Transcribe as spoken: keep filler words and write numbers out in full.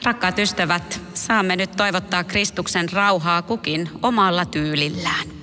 Rakkaat ystävät, saamme nyt toivottaa Kristuksen rauhaa kukin omalla tyylillään.